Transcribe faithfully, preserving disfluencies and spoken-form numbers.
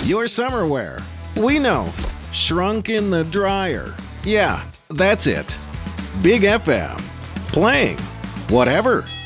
Your summer wear. We know. Shrunk in the dryer. Yeah, that's it. Big F M. Playing whatever.